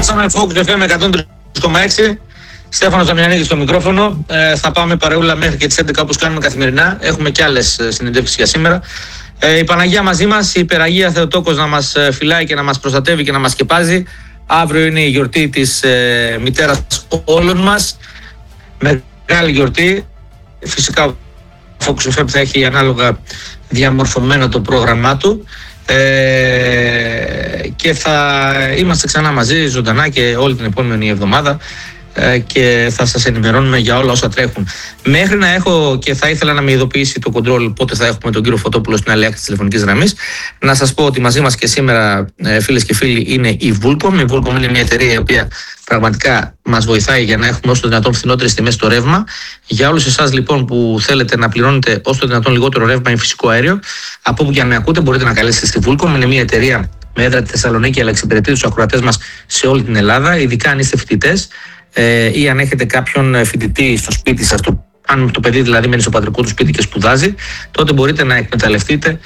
Κάτσαμε, Focus FM 103,6. Στέφανος Δαμιανίδης στο μικρόφωνο. Θα πάμε παρεούλα μέχρι και τις 11 όπως κάνουμε καθημερινά. Έχουμε και άλλες συνεντεύξεις για σήμερα. Η Παναγία μαζί μας, η Υπεραγία Θεοτόκος να μας φυλάει και να μας προστατεύει και να μας σκεπάζει. Αύριο είναι η γιορτή της μητέρας όλων μας. Μεγάλη γιορτή. Φυσικά ο Focus FM θα έχει ανάλογα διαμορφωμένο το πρόγραμμά του. Και θα είμαστε ξανά μαζί ζωντανά και όλη την επόμενη εβδομάδα και θα σας ενημερώνουμε για όλα όσα τρέχουν. Μέχρι να έχω, και θα ήθελα να με ειδοποιήσει το control πότε θα έχουμε τον κύριο Φωτόπουλο στην άλλη άκρη της τηλεφωνικής γραμμής, να σας πω ότι μαζί μας και σήμερα, φίλες και φίλοι, είναι η Vulcom. Η Vulcom είναι μια εταιρεία η οποία πραγματικά μας βοηθάει για να έχουμε όσο το δυνατόν φθηνότερες τιμές στο ρεύμα. Για όλους εσάς λοιπόν που θέλετε να πληρώνετε όσο το δυνατόν λιγότερο ρεύμα ή φυσικό αέριο, από όπου και αν με ακούτε μπορείτε να καλέσετε στη Vulcom. Είναι μια εταιρεία με έδρα τη Θεσσαλονίκη, αλλά εξυπηρετεί τους ακροατές μας σε όλη την Ελλάδα, ειδικά αν είστε φοιτητές ή αν έχετε κάποιον φοιτητή στο σπίτι σας, αν το παιδί δηλαδή μένει στο πατρικό του σπίτι και σπουδάζει, τότε μπορείτε να εκμεταλλευτείτε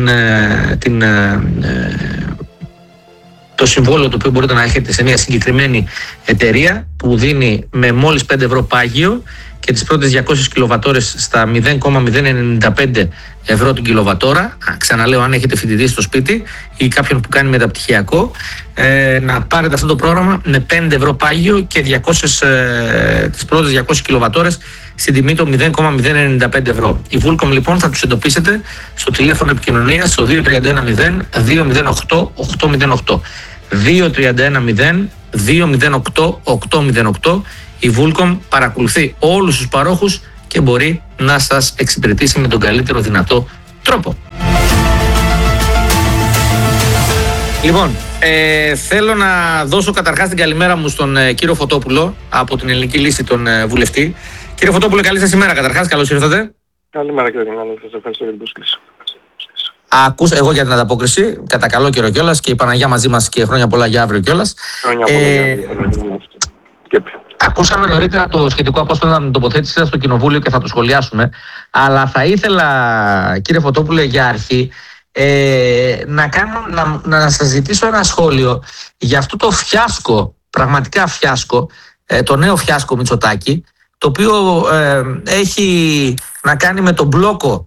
το συμβόλαιο το οποίο μπορείτε να έχετε σε μια συγκεκριμένη εταιρεία που δίνει με μόλις 5 ευρώ πάγιο και τις πρώτες 200 κιλοβατόρες στα 0,095 ευρώ την κιλοβατόρα. Ξαναλέω, αν έχετε φοιτητή στο σπίτι ή κάποιον που κάνει μεταπτυχιακό, να πάρετε αυτό το πρόγραμμα με 5 ευρώ πάγιο και τις πρώτες 200 κιλοβατόρες στην τιμή των 0,095 ευρώ. Η Vulcom λοιπόν θα τους εντοπίσετε στο τηλέφωνο επικοινωνίας στο 2310-208-808. 2310-208-808. Η Vulcom παρακολουθεί όλους τους παρόχους και μπορεί να σας εξυπηρετήσει με τον καλύτερο δυνατό τρόπο. Λοιπόν, θέλω να δώσω καταρχάς την καλημέρα μου στον κύριο Φωτόπουλο από την Ελληνική Λύση, τον βουλευτή. Κύριε Φωτόπουλο, καλή σας ημέρα καταρχάς, καλώς ήρθατε. Καλημέρα κύριε Δημάνη, σας ευχαριστώ για την πρόσκληση. Ακούσα εγώ για την ανταπόκριση, κατά καλό καιρό κιόλας, και η Παναγιά μαζί μας και χρόνια πολλά για αύριο κιόλας. Χρόνια πολλά για αύριο. Ακούσαμε νωρίτερα το σχετικό απόσπασμα με την τοποθέτηση σας στο Κοινοβούλιο και θα το σχολιάσουμε. Αλλά θα ήθελα, κύριε Φωτόπουλε, για αρχή να σας ζητήσω ένα σχόλιο για αυτό το φιάσκο, πραγματικά φιάσκο, το νέο φιάσκο Μητσοτάκη, το οποίο έχει να κάνει με τον μπλόκο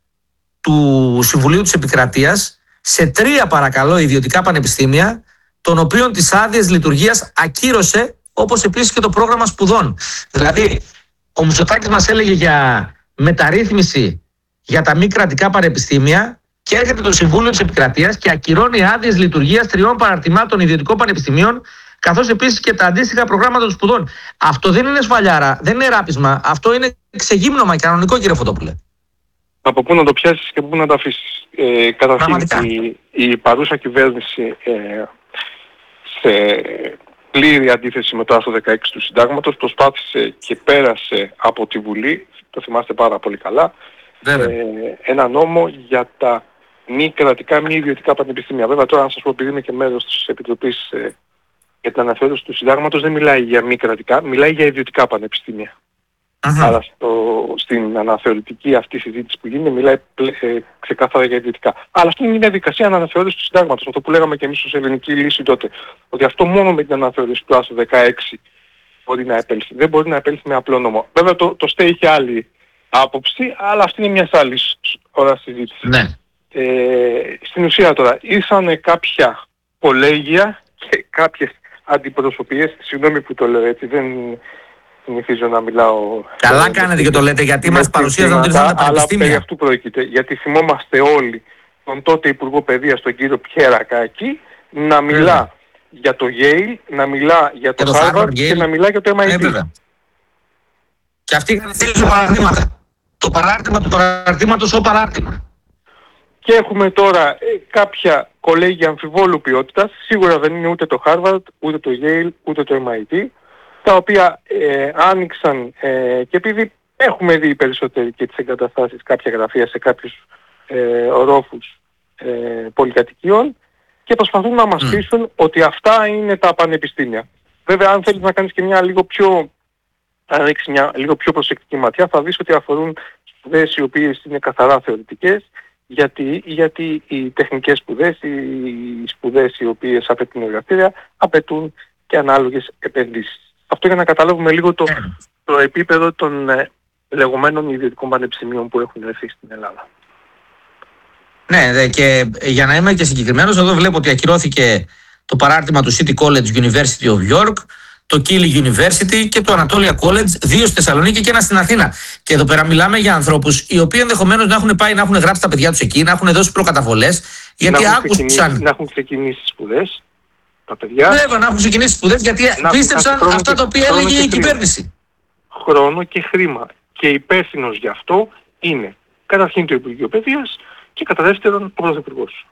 του Συμβουλίου της Επικρατείας σε 3 παρακαλώ ιδιωτικά πανεπιστήμια, των οποίων τις άδειες λειτουργίας ακύρωσε, όπως επίσης και το πρόγραμμα σπουδών. Δηλαδή, ο Μητσοτάκης μας έλεγε για μεταρρύθμιση για τα μη κρατικά πανεπιστήμια και έρχεται το Συμβούλιο της Επικρατείας και ακυρώνει άδειες λειτουργίας 3 παραρτημάτων ιδιωτικών πανεπιστημίων, καθώς επίσης και τα αντίστοιχα προγράμματα των σπουδών. Αυτό δεν είναι σφαλιάρα, δεν είναι ράπισμα, αυτό είναι ξεγύμνομα κανονικό, κύριε Φωτόπουλε. Από πού να το πιάσεις και πού να το αφήσεις. Καταρχήν, η παρούσα κυβέρνηση σε πλήρη αντίθεση με το άρθρο 16 του Συντάγματος προσπάθησε και πέρασε από τη Βουλή, το θυμάστε πάρα πολύ καλά, ένα νόμο για τα μη κρατικά, μη ιδιωτικά πανεπιστήμια. Βέβαια τώρα, να σας πω, επειδή είμαι και μέρος της Επιτροπής για την αναθεώρηση του Συντάγματος, δεν μιλάει για μη κρατικά, μιλάει για ιδιωτικά πανεπιστήμια. Άρα στην αναθεωρητική αυτή συζήτηση που γίνεται μιλάει ξεκάθαρα για ιδιωτικά. Αλλά αυτή είναι μια διαδικασία αναθεώρησης του Συντάγματος, αυτό που λέγαμε και εμείς ως Ελληνική Λύση τότε. Ότι αυτό μόνο με την αναθεώρηση του άρθρου 16 μπορεί να επέλθει. Δεν μπορεί να επέλθει με απλό νόμο. Βέβαια το ΣΤΕ είχε άλλη άποψη, αλλά αυτή είναι μιας άλλης ώρας συζήτηση. Ναι. Στην ουσία τώρα ήρθαν κάποια κολέγια και κάποιες αντιπροσωπείες, συγγνώμη που το λέω έτσι, δεν συνηθίζω να μιλάω. Καλά κάνετε και το λέτε, γιατί μας παρουσίαζαν ότι ήρθαν τα πανεπιστήμια. Αλλά περί αυτού πρόκειται, γιατί θυμόμαστε όλοι τον τότε Υπουργό Παιδείας, τον κύριο Πιέρακακη, να μιλά για το Yale, να μιλά για το Harvard και να μιλά για το MIT. Και αυτοί είχαν στείλει παραρτήματα. Το παράρτημα του παραρτήματος παράρτημα. Και έχουμε τώρα κάποια κολέγια αμφιβόλου ποιότητας, σίγουρα δεν είναι ούτε το Harvard, ούτε το Yale, ούτε το MIT, τα οποία άνοιξαν και επειδή έχουμε δει περισσότεροι και τις εγκαταστάσεις, κάποια γραφεία σε κάποιους ορόφους πολυκατοικιών και προσπαθούν να μας πείσουν ότι αυτά είναι τα πανεπιστήμια. Βέβαια, αν θέλεις να κάνεις και μια λίγο πιο, αν ρίξεις μια λίγο πιο προσεκτική ματιά, θα δεις ότι αφορούν σπουδές οι οποίες είναι καθαρά θεωρητικές, γιατί οι τεχνικές σπουδές, οι σπουδές οι οποίες απαιτούν εργαστήρια, απαιτούν και ανάλογες επενδύσεις. Αυτό για να καταλάβουμε λίγο το επίπεδο των λεγόμενων ιδιωτικών πανεπιστημίων που έχουν έρθει στην Ελλάδα. Ναι, και για να είμαι και συγκεκριμένος, εδώ βλέπω ότι ακυρώθηκε το παράρτημα του City College University of York, το Keele University και το Anatolia College, 2 στη Θεσσαλονίκη και 1 στην Αθήνα. Και εδώ πέρα μιλάμε για ανθρώπους οι οποίοι ενδεχομένως να έχουν πάει να έχουν γράψει τα παιδιά τους εκεί, να έχουν δώσει προκαταβολές, γιατί άκουσαν. Να έχουν ξεκινήσει σπουδές τα παιδιά. Βέβαια, να έχουν ξεκινήσει σπουδές, γιατί πίστεψαν αυτά τα οποία έλεγε η κυβέρνηση. Χρόνο και χρήμα. Και υπεύθυνος γι' αυτό είναι καταρχήν το Υπουργείο Παιδείας και κατά δεύτερον ο Πρωθυπουργός.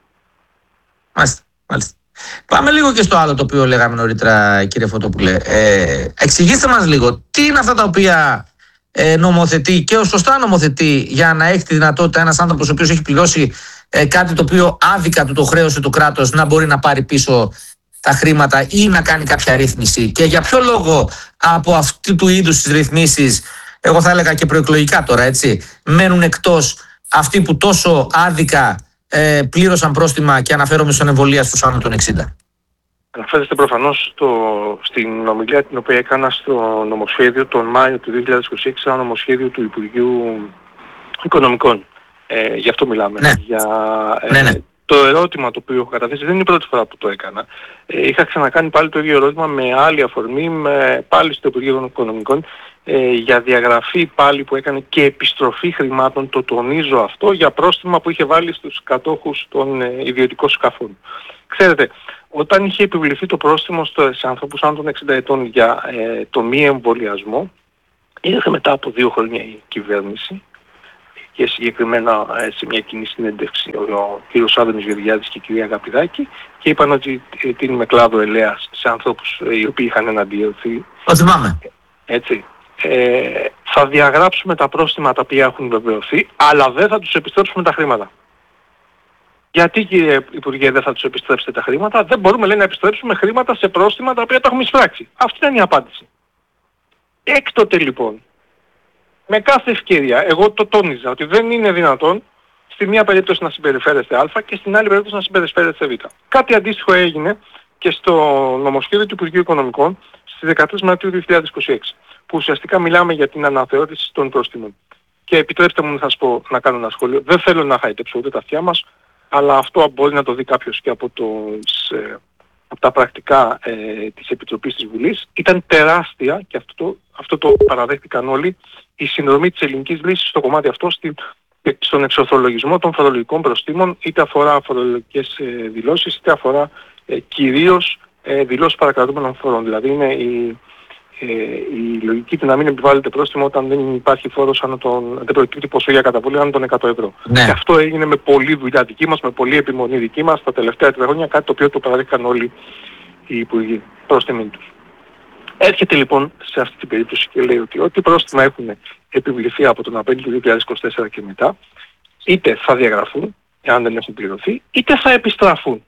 Μάλιστα. Πάμε λίγο και στο άλλο το οποίο λέγαμε νωρίτερα, κύριε Φωτόπουλε. Εξηγήστε μας λίγο τι είναι αυτά τα οποία νομοθετεί και σωστά νομοθετεί για να έχει τη δυνατότητα ένας άνθρωπος ο οποίος έχει πληρώσει κάτι το οποίο άδικα του το χρέωσε το κράτος να μπορεί να πάρει πίσω τα χρήματα ή να κάνει κάποια ρύθμιση, και για ποιο λόγο από αυτού του είδους τις ρυθμίσεις, εγώ θα έλεγα και προεκλογικά τώρα, έτσι, μένουν εκτός αυτοί που τόσο άδικα πλήρωσαν πρόστιμα, και αναφέρομαι στον εμβολία στους άνω των 60. Αναφέρεστε προφανώς στην ομιλία την οποία έκανα στο νομοσχέδιο τον Μάιο του 2026, ένα νομοσχέδιο του Υπουργείου Οικονομικών. Γι' αυτό μιλάμε. Ναι. Ναι. Το ερώτημα το οποίο έχω καταθέσει δεν είναι η πρώτη φορά που το έκανα. Είχα ξανακάνει πάλι το ίδιο ερώτημα με άλλη αφορμή, πάλι στο Υπουργείο Οικονομικών, για διαγραφή πάλι που έκανε και επιστροφή χρημάτων, το τονίζω αυτό, για πρόστιμα που είχε βάλει στους κατόχους των ιδιωτικών σκαφών. Ξέρετε, όταν είχε επιβληθεί το πρόστιμο σε ανθρώπους άνω των 60 ετών για το μη εμβολιασμό, ήρθε μετά από 2 χρόνια η κυβέρνηση και συγκεκριμένα σε μια κοινή συνέντευξη ο κ. Άδωνης Γεωργιάδης και η κυρία Αγαπηδάκη, και είπαν ότι τίνουμε κλάδο ελέας σε ανθρώπους οι οποίοι είχαν εναντιωθεί. Το θυμάμαι. Έτσι. Θα διαγράψουμε τα πρόστιμα τα οποία έχουν βεβαιωθεί, αλλά δεν θα τους επιστρέψουμε τα χρήματα. Γιατί, κύριε Υπουργέ, δεν θα τους επιστρέψετε τα χρήματα? Δεν μπορούμε, λέει, να επιστρέψουμε χρήματα σε πρόστιμα τα οποία τα έχουμε εισπράξει. Αυτή ήταν η απάντηση. Έκτοτε λοιπόν, με κάθε ευκαιρία, εγώ το τόνιζα ότι δεν είναι δυνατόν στη μία περίπτωση να συμπεριφέρεστε Α και στην άλλη περίπτωση να συμπεριφέρεστε Β. Κάτι αντίστοιχο έγινε και στο νομοσχέδιο του Υπουργείου Οικονομικών στις 13 Μαρτίου 2026, που ουσιαστικά μιλάμε για την αναθεώρηση των πρόστιμων. Και επιτρέψτε μου να σας πω, να κάνω ένα σχόλιο. Δεν θέλω να χαϊτέψω ούτε τα αυτιά μας, αλλά αυτό μπορεί να το δει κάποιος και από τα πρακτικά της Επιτροπής της Βουλής. Ήταν τεράστια, και αυτό το παραδέχτηκαν όλοι, η συνδρομή της ελληνικής λύσης στο κομμάτι αυτό, στον εξορθολογισμό των φορολογικών προστίμων, είτε αφορά φορολογικές δηλώσεις, είτε αφορά κυρίως δηλώσεις παρακρατούμενων φορών. Δηλαδή είναι η λογική του να μην επιβάλλεται πρόστιμο όταν δεν υπάρχει φόρος δεν προκύπτει ποσό για καταβολή άνω των 100 ευρώ. Ναι. Και αυτό έγινε με πολλή δουλειά δική μας, με πολλή επιμονή δική μας τα τελευταία 3 χρόνια, κάτι το οποίο το παραδείχαν όλοι οι υπουργοί προς τιμήν τους. Έρχεται λοιπόν σε αυτή την περίπτωση και λέει ότι ό,τι πρόστιμα έχουν επιβληθεί από τον Απρίλιο του 2024 και μετά, είτε θα διαγραφούν, εάν δεν έχουν πληρωθεί, είτε θα επιστραφούν.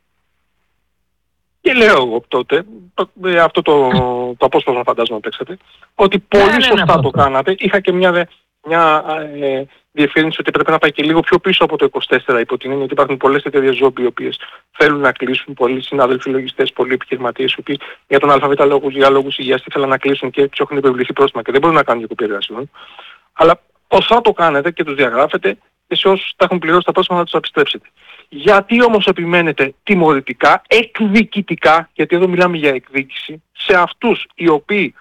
Και λέω εγώ τότε, αυτό το απόσπασμα φαντάζομαι παίξατε, ότι πολύ σωστά το κάνατε. Είχα και μια διευκρίνηση ότι πρέπει να πάει και λίγο πιο πίσω από το 24, υπό την έννοια ότι υπάρχουν πολλές εταιρείες ζόμπι οι οποίες θέλουν να κλείσουν, πολλοί συνάδελφοι λογιστές, πολλοί επιχειρηματίες οι οποίοι για τον ΑΒ λόγους, για λόγους υγείας ήθελαν να κλείσουν και τους έχουν επιβληθεί πρόστιμα και δεν μπορούν να κάνουν διακοπή εργασιών. Αλλά όσο το κάνετε και τους διαγράφετε, και σε όσους τα έχουν πληρώσει τα πρόστιμα θα τους επιστρέψετε. Γιατί όμως επιμένετε τιμωρητικά, εκδικητικά, γιατί εδώ μιλάμε για εκδίκηση, σε αυτούς οι οποίοι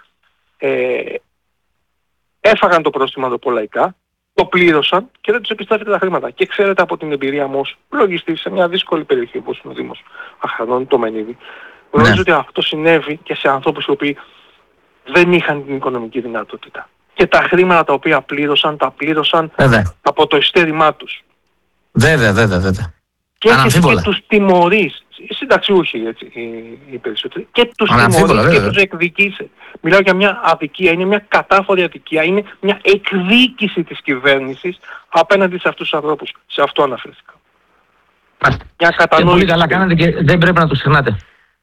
έφαγαν το πρόστιμα δοπολαϊκά, το πλήρωσαν και δεν τους επιστρέφετε τα χρήματα. Και ξέρετε από την εμπειρία μου ως λογιστής σε μια δύσκολη περιοχή όπως είναι ο Δήμος Αχανών, το Μενίδη, γνωρίζω ότι αυτό συνέβη και σε ανθρώπους οι οποίοι δεν είχαν την οικονομική δυνατότητα. Και τα χρήματα τα οποία πλήρωσαν, τα πλήρωσαν από το ειστέρημά τους. Βέβαια. Και έχεις και τους τιμωρείς, συνταξιούχοι έτσι οι περισσότεροι, και τους τιμωρείς και τους εκδικείς. Μιλάω για μια αδικία, είναι μια κατάφορη αδικία, είναι μια εκδίκηση της κυβέρνησης απέναντι σε αυτούς τους ανθρώπους. Σε αυτό αναφέρθηκα. Μια κατανόηση. Και πολύ καλά κάνατε και δεν πρέπει να το ξεχνάτε.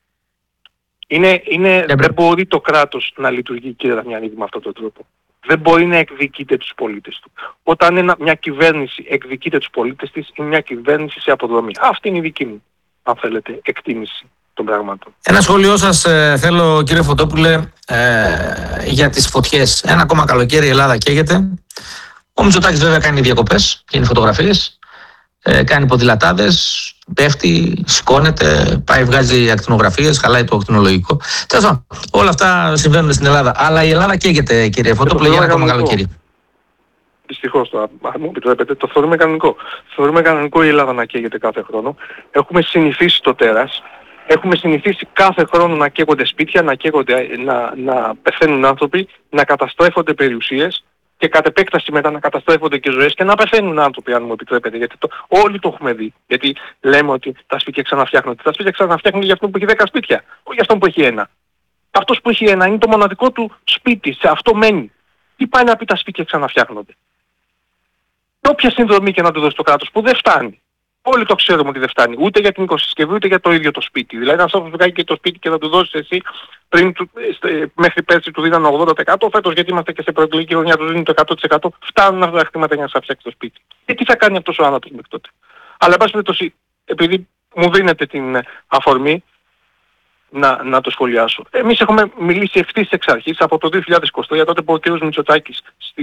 Δεν μπορεί το κράτος να λειτουργεί, κύριε Δαμιανίδη, με αυτόν τον τρόπο. Δεν μπορεί να εκδικείται τους πολίτες του. Όταν μια κυβέρνηση εκδικείται τους πολίτες της, είναι μια κυβέρνηση σε αποδομή. Αυτή είναι η δική μου, αν θέλετε, εκτίμηση των πραγμάτων. Ένα σχόλιο σας θέλω, κύριε Φωτόπουλε, για τις φωτιές. Ένα ακόμα καλοκαίρι η Ελλάδα καίγεται. Ο Μητσοτάκης βέβαια κάνει διακοπές, κάνει φωτογραφίες, κάνει ποδηλατάδες, πέφτει, σηκώνεται, πάει, βγάζει ακτινογραφίες, χαλάει το ακτινολογικό. Τέλος πάντων, όλα αυτά συμβαίνουν στην Ελλάδα. Αλλά η Ελλάδα καίγεται, κύριε Φωτόπουλε, για ένα ακόμα καλοκαίρι. Δυστυχώς, αν μου επιτρέπετε, το θεωρούμε κανονικό. Θεωρούμε κανονικό η Ελλάδα να καίγεται κάθε χρόνο. Έχουμε συνηθίσει το τέρας. Έχουμε συνηθίσει κάθε χρόνο να καίγονται σπίτια, να πεθαίνουν άνθρωποι, να καταστρέφονται περιουσίες και κατ' επέκταση μετά να καταστρέφονται και ζωές και να πεθαίνουν άνθρωποι, αν μου επιτρέπετε. Γιατί όλοι το έχουμε δει. Γιατί λέμε ότι τα σπίτια ξαναφτιάχνονται. Τα σπίτια ξαναφτιάχνονται για αυτόν που έχει 10 σπίτια, όχι για αυτόν που έχει ένα. Αυτός που έχει ένα είναι το μοναδικό του σπίτι, σε αυτό μένει. Τι πάει να πει τα σπίτια ξαναφτιάχνονται? Όποια συνδρομή και να του δώσει το κράτος που δεν φτάνει. Όλοι το ξέρουμε ότι δεν φτάνει. Ούτε για την οικοσυσκευή ούτε για το ίδιο το σπίτι. Δηλαδή, αν αυτό βγάλει και το σπίτι και θα του δώσεις εσύ, μέχρι πέρσι του δίνανε 80%, φέτος γιατί είμαστε και σε προεκλογική χρονιά του δίνουν το 100%, φτάνουν αυτά τα χρήματα για να σας φτιάξει το σπίτι. Και τι θα κάνει αυτός ο άνθρωπος μέχρι τότε? Αλλά εν πάση περιπτώσει, επειδή μου δίνετε την αφορμή να το σχολιάσω. Εμείς έχουμε μιλήσει ευθύς εξ αρχής από το 2020, για τότε που ο κ. Μητσοτάκης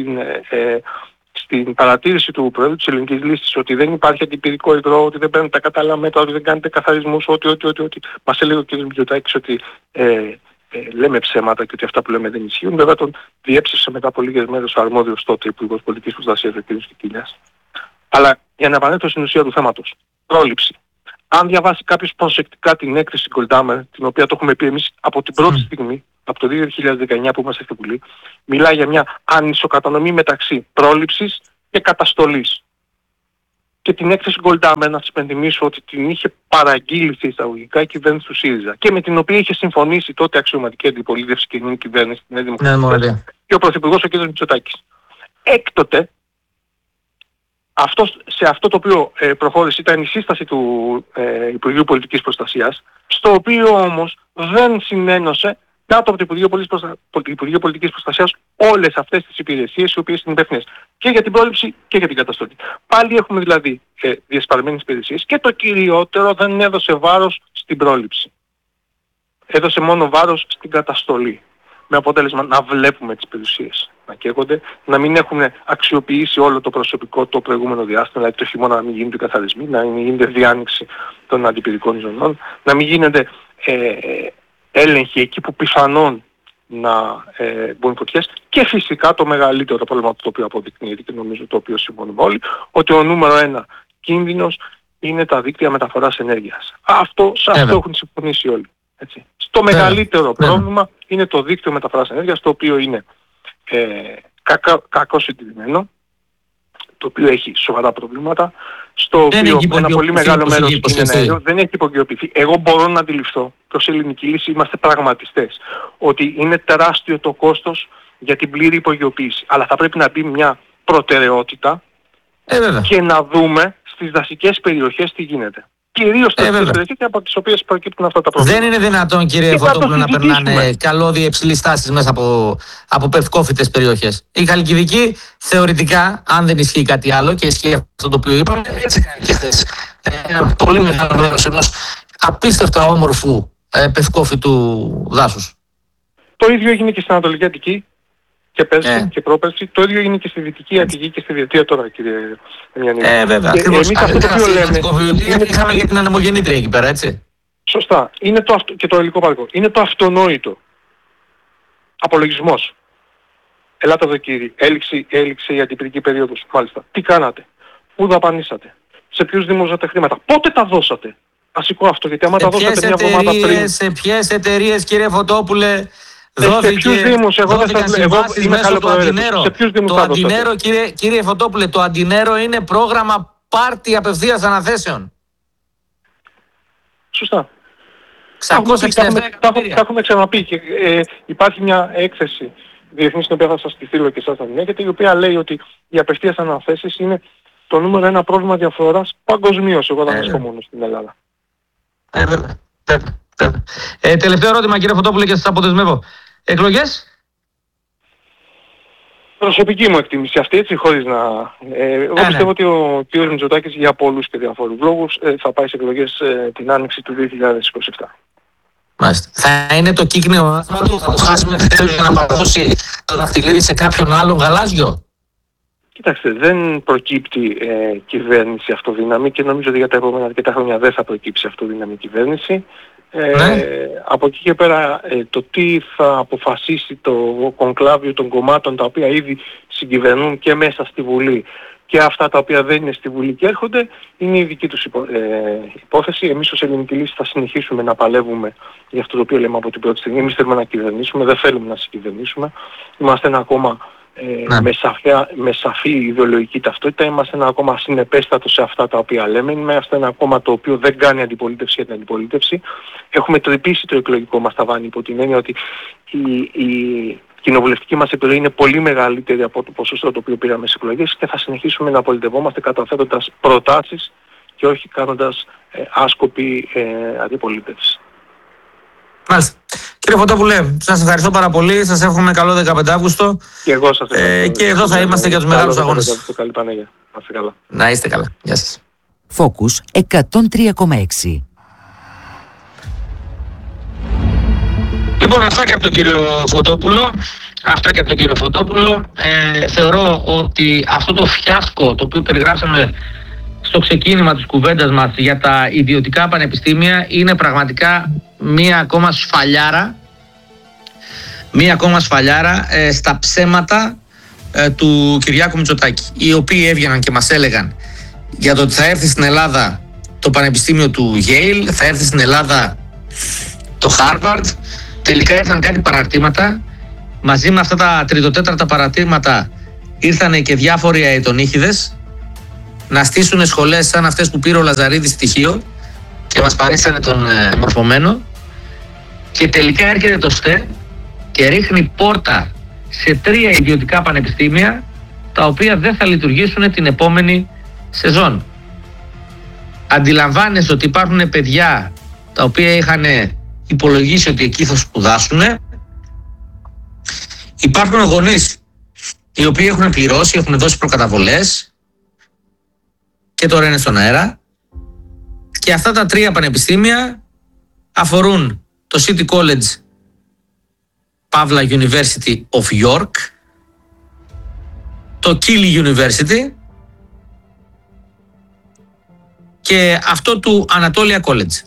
στην παρατήρηση του Προέδρου της Ελληνικής Λύσης ότι δεν υπάρχει αντιπυρικό υγρό, ότι δεν παίρνουν τα κατάλληλα μέτρα, ότι δεν κάνετε καθαρισμούς, ότι. Μας έλεγε ο κ. Μητσοτάκης ότι λέμε ψέματα και ότι αυτά που λέμε δεν ισχύουν. Βέβαια τον διέψευσε μετά από λίγες μέρες ο αρμόδιος τότε Υπουργός Πολιτικής Προστασίας, ο κ. Κικίλιας. Αλλά για να επανέλθω στην ουσία του θέματος. Πρόληψη. Αν διαβάσει κάποιος προσεκτικά την έκθεση Goldhammer, την οποία το έχουμε πει εμείς από την πρώτη στιγμή, από το 2019 που είμαστε στη Βουλή, μιλάει για μια ανισοκατανομή μεταξύ πρόληψης και καταστολής. Και την έκθεση Goldhammer, να σας υπενθυμίσω ότι την είχε παραγγείλει σε εισαγωγικά η κυβέρνηση του ΣΥΡΙΖΑ και με την οποία είχε συμφωνήσει τότε αξιωματική αντιπολίτευση και η κυβέρνηση της Νέας Δημοκρατίας και ο Πρωθυπουργός ο κ. Μητσοτάκης. Έκτοτε, σε αυτό το οποίο προχώρησε ήταν η σύσταση του Υπουργείου Πολιτικής Προστασίας, στο οποίο όμως δεν συνένωσε κάτω από το Υπουργείο Πολιτικής Προστασίας όλες αυτές τις υπηρεσίες οι οποίες είναι υπεύθυνες και για την πρόληψη και για την καταστολή. Πάλι έχουμε δηλαδή διασπαρμένες υπηρεσίες και το κυριότερο δεν έδωσε βάρος στην πρόληψη. Έδωσε μόνο βάρος στην καταστολή. Με αποτέλεσμα να βλέπουμε τις περιουσίες να καίγονται, να μην έχουν αξιοποιήσει όλο το προσωπικό το προηγούμενο διάστημα, δηλαδή το χειμώνα να μην γίνονται καθαρισμοί, να μην γίνεται διάνοιξη των αντιπυρικών ζωνών, να μην γίνεται έλεγχοι εκεί που πιθανόν να μπουν φωτιές και φυσικά το μεγαλύτερο πρόβλημα το οποίο αποδεικνύεται και νομίζω το οποίο συμφωνούμε όλοι, ότι ο νούμερο ένα κίνδυνος είναι τα δίκτυα μεταφοράς ενέργειας. Σε αυτό έχουν συμφωνήσει όλοι. Έτσι. Στο μεγαλύτερο πρόβλημα είναι το δίκτυο μεταφοράς ενέργειας, το οποίο είναι κακώς συντηρημένο, το οποίο έχει σοβαρά προβλήματα, στο οποίο ένα πολύ μεγάλο μέρος είναι νέο, δεν έχει υπογειοποιηθεί. Εγώ μπορώ να αντιληφθώ, προς ελληνική λύση είμαστε πραγματιστές, ότι είναι τεράστιο το κόστος για την πλήρη υπογειοποίηση. Αλλά θα πρέπει να μπει μια προτεραιότητα και να δούμε στις δασικές περιοχές τι γίνεται. Κυρίως στις περιοχές από τις οποίες προκύπτουν αυτά τα προβλήματα. Δεν είναι δυνατόν, κύριε Φωτόπουλο, να περνάνε καλώδια υψηλής τάσης μέσα από πευκόφυτες περιοχές. Η Χαλκιδική θεωρητικά, αν δεν ισχύει κάτι άλλο και ισχύει αυτό το οποίο είπαμε, έτσι κάνει και χθες. Ένα πολύ μεγάλο μέρος ενός απίστευτα όμορφου πευκόφυτου δάσους. Το ίδιο έγινε και στην Ανατολική Αττική και πέρσι και πρόπερσι. Το ίδιο έγινε και στη Δυτική Αττική και στη Διετία τώρα, κύριε Μιανίδη. Βέβαια, ακριβώς. Εμείς αυτό το οποίο λέμε... Είχαμε για την ανεμογεννήτρια εκεί πέρα, έτσι. Σωστά. Είναι και το ελληνικό πάρκο. Είναι το αυτονόητο. Απολογισμός. Ελάτε εδώ κύριε. Έληξε η αντιπυρική περίοδος. Μάλιστα. Τι κάνατε? Πού δαπανίσατε? Σε ποιους δήμους δώσατε χρήματα? Πότε τα δώσατε? Βασικό αυτό, γιατί άμα τα δώσατε μια εβδομάδα πριν... Σε ποιες εταιρείες, κύριε Φωτόπουλε, σε ποιους δήμους? Εγώ είμαι καλοπροαίρετος. Σε ποιους δήμους τα δώσατε? Κύριε Φωτόπουλε, το Αντινέρο είναι πρόγραμμα πάρτι απευθείας αναθέσεων. Σωστά. Τα έχουμε ξαναπεί και υπάρχει μια έκθεση διεθνή στην οποία θα σας τη στείλω και εσάς να την έχετε, η οποία λέει ότι οι απευθείας αναθέσεις είναι το νούμερο ένα πρόβλημα διαφθοράς παγκοσμίως. Εγώ δεν βρίσκω μόνο στην Ελλάδα. Τελευταίο ερώτημα, κύριε Φωτόπουλε, και σας αποδεσμεύω. Εκλογές? Προσωπική μου εκτίμηση αυτή, έτσι, χωρίς να... εγώ πιστεύω ότι ο κ. Μητσοτάκης για πολλούς και διαφόρους λόγους θα πάει σε εκλογές την άνοιξη του 2027. Μάλιστα. Θα είναι το κύκνιο άθμα του, θα το χάσουμε για να παραδώσει το δαχτυλίδι σε κάποιον άλλον γαλάζιο? Κοιτάξτε, δεν προκύπτει κυβέρνηση αυτοδύναμη και νομίζω ότι για τα επόμενα αρκετά χρόνια δεν θα προκύψει αυτοδύναμη κυβέρνηση. Από εκεί και πέρα το τι θα αποφασίσει το κονκλάβιο των κομμάτων τα οποία ήδη συγκυβερνούν και μέσα στη Βουλή και αυτά τα οποία δεν είναι στη Βουλή και έρχονται, είναι η δική τους υπόθεση. Εμείς ως Ελληνική Λύση θα συνεχίσουμε να παλεύουμε για αυτό το οποίο λέμε από την πρώτη στιγμή. Εμείς θέλουμε να κυβερνήσουμε, δεν θέλουμε να συγκυβερνήσουμε. Είμαστε ένα κόμμα με σαφή ιδεολογική ταυτότητα, είμαστε ένα κόμμα συνεπέστατο σε αυτά τα οποία λέμε, είμαστε ένα κόμμα το οποίο δεν κάνει αντιπολίτευση για την αντιπολίτευση. Έχουμε τρυπήσει το εκλογικό μας ταβάνι υπό την έννοια ότι η κοινοβουλευτική μας επιρροή είναι πολύ μεγαλύτερη από το ποσοστό το οποίο πήραμε στις εκλογές και θα συνεχίσουμε να πολιτευόμαστε καταθέτοντας προτάσεις και όχι κάνοντας άσκοπη αντιπολίτευση. Μάλιστα. Κύριε Φωτόπουλε, σας ευχαριστώ πάρα πολύ. Σας εύχομαι καλό 15 Αύγουστο. Και εγώ σας ευχαριστώ. Και εδώ θα είμαστε για τους μεγάλους αγώνες. Καλή Παναγία. Να είστε καλά. Να είστε καλά. Γεια σας. Focus 103,6. Λοιπόν, αυτά και από τον κύριο Φωτόπουλο. Θεωρώ ότι αυτό το φιάσκο το οποίο περιγράψαμε στο ξεκίνημα της κουβέντας μας για τα ιδιωτικά πανεπιστήμια είναι πραγματικά μία ακόμα σφαλιάρα στα ψέματα του Κυριάκου Μητσοτάκη, οι οποίοι έβγαιναν και μας έλεγαν για το ότι θα έρθει στην Ελλάδα το πανεπιστήμιο του Yale, θα έρθει στην Ελλάδα το Harvard. Τελικά ήρθαν κάτι παραρτήματα. Μαζί με αυτά τα τριτοτέταρτα παραρτήματα ήρθαν και διάφοροι αετονύχηδες να στήσουν σχολές σαν αυτές που πήρε ο Λαζαρίδης στοιχείο και μας παρήσανε τον μορφωμένο, και τελικά έρχεται το ΣΤΕ και ρίχνει πόρτα σε 3 ιδιωτικά πανεπιστήμια τα οποία δεν θα λειτουργήσουν την επόμενη σεζόν. Αντιλαμβάνεσαι ότι υπάρχουν παιδιά τα οποία είχαν υπολογίσει ότι εκεί θα σπουδάσουν. Υπάρχουν γονείς οι οποίοι έχουν πληρώσει, έχουν δώσει προκαταβολές και τώρα είναι στον αέρα. Και αυτά τα 3 πανεπιστήμια αφορούν το City College Pavla University of York, το Keele University και αυτό του Anatolia College.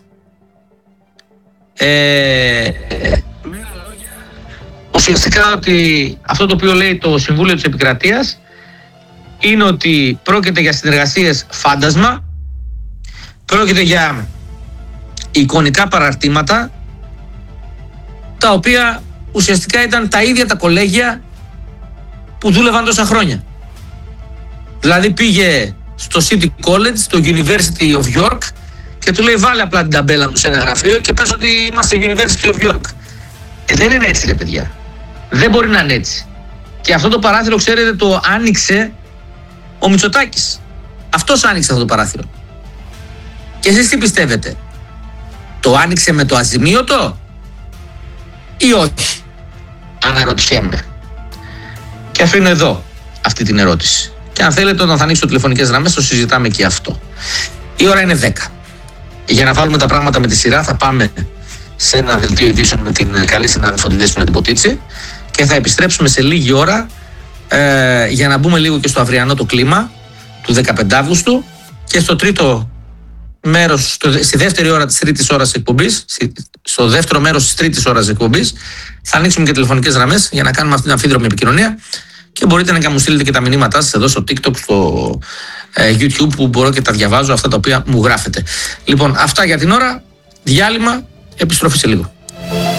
Ουσιαστικά ότι αυτό το οποίο λέει το Συμβούλιο της Επικρατείας είναι ότι πρόκειται για συνεργασίες φάντασμα, πρόκειται για εικονικά παραρτήματα τα οποία ουσιαστικά ήταν τα ίδια τα κολέγια που δούλευαν τόσα χρόνια. Δηλαδή πήγε στο City College, στο University of York και του λέει βάλε απλά την ταμπέλα μου σε ένα γραφείο και πες ότι είμαστε University of York. Δεν είναι έτσι ρε παιδιά. Δεν μπορεί να είναι έτσι. Και αυτό το παράθυρο, ξέρετε, το άνοιξε ο Μητσοτάκης. Αυτός άνοιξε αυτό το παράθυρο. Και εσείς τι πιστεύετε? Το άνοιξε με το αζημίωτο ή όχι? Αναρωτιέμαι. Και αφήνω εδώ αυτή την ερώτηση. Και αν θέλετε, όταν θα ανοίξω τηλεφωνικές γραμμές, το συζητάμε και αυτό. Η ώρα είναι 10. Για να βάλουμε τα πράγματα με τη σειρά, θα πάμε σε ένα δελτίο ειδήσεων με την καλή συνάδελφο την Δέσποινα την Ποτίτση και θα επιστρέψουμε σε λίγη ώρα για να μπούμε λίγο και στο αυριανό το κλίμα του 15 Αύγουστου και στο τρίτο μέρος, στη δεύτερη ώρα της τρίτης ώρας εκπομπής, στο δεύτερο μέρος της τρίτης ώρας εκπομπής, θα ανοίξουμε και τηλεφωνικές γραμμές για να κάνουμε αυτή την αμφίδρομη επικοινωνία και μπορείτε να μου στείλετε και τα μηνύματά σας εδώ στο TikTok, στο YouTube, που μπορώ και τα διαβάζω αυτά τα οποία μου γράφετε. Λοιπόν, αυτά για την ώρα. Διάλειμμα, επιστροφή σε λίγο.